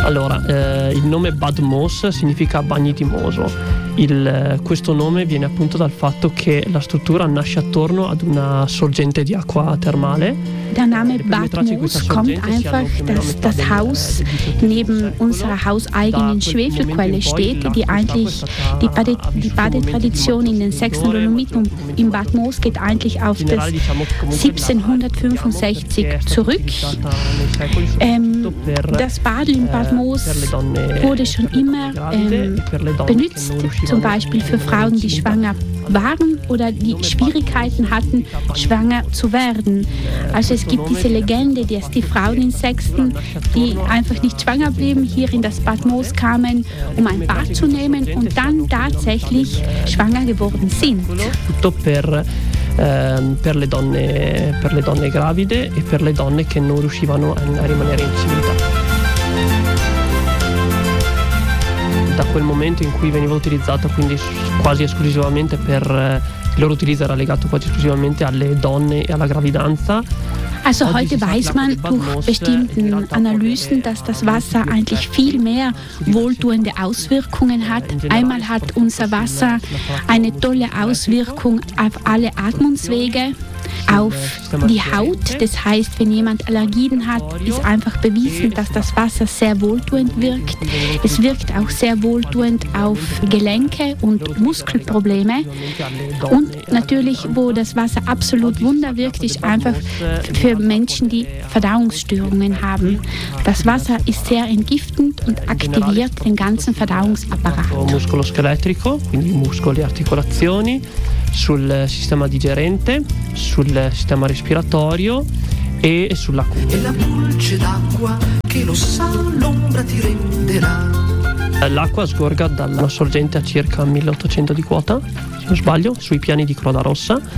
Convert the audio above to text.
Allora, il nome Bad Moos significa bagni di Moso. Questo nome viene appunto dal fatto che la struttura nasce attorno ad una sorgente di acqua termale. Der Name Bad Moos kommt einfach, dass das Haus neben unserer hauseigenen Schwefelquelle steht, die eigentlich die Badetradition in den Sächsischen Dolomiten im Bad Moos geht eigentlich auf das 1765 zurück. Das Bad in Bad Moos wurde schon immer benutzt, zum Beispiel für Frauen, die schwanger waren oder die Schwierigkeiten hatten, schwanger zu werden. Also es gibt diese Legende, dass die Frauen in Sexten, die einfach nicht schwanger blieben, hier in das Bad Moos kamen, um ein Bad zu nehmen und dann tatsächlich schwanger geworden sind. Tutto per le donne gravide e per le donne che non riuscivano a rimanere in civiltà. Da quel momento in cui veniva utilizzata quindi quasi esclusivamente il loro utilizzo era legato quasi esclusivamente alle donne e alla gravidanza. Also heute weiß man durch bestimmten Analysen, dass das Wasser eigentlich viel mehr wohltuende Auswirkungen hat. Einmal hat unser Wasser eine tolle Auswirkung auf alle Atmungswege, auf die Haut. Das heißt, wenn jemand Allergien hat, ist einfach bewiesen, dass das Wasser sehr wohltuend wirkt. Es wirkt auch sehr wohltuend auf Gelenke und Muskelprobleme. Und natürlich, wo das Wasser absolut Wunder wirkt, ist einfach für Menschen, die Verdauungsstörungen haben. Das Wasser ist sehr entgiftend und aktiviert den ganzen Verdauungsapparat. Muscoloscheletrico, quindi muscoli e articolazioni, sul sistema digerente, sul sistema respiratorio e sulla cura. E la pulce d'acqua che lo sa l'ombra ti renderà. L'acqua sgorga dalla sorgente a circa 1800 di quota, se non sbaglio, sui piani di Croda Rossa.